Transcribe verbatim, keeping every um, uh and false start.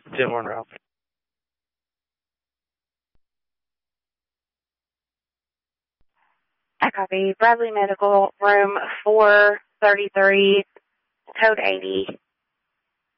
ten one Ralph. I copy. Bradley Medical, room four thirty-three, code eighty.